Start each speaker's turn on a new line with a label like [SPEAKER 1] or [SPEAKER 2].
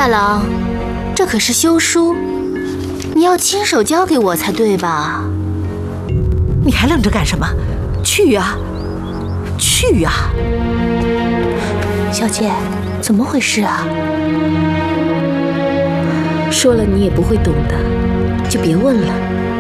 [SPEAKER 1] 大郎，这可是休书，你要亲手交给我才对吧？
[SPEAKER 2] 你还愣着干什么？去呀，去呀！
[SPEAKER 1] 小姐，怎么回事啊？
[SPEAKER 3] 说了你也不会懂的，就别问了。